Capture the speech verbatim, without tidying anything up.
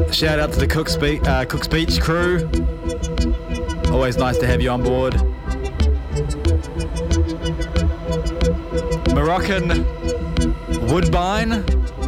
Shout out to the Cooks, Be- uh, Cooks Beach crew. Always nice to have you on board. Moroccan Woodbine.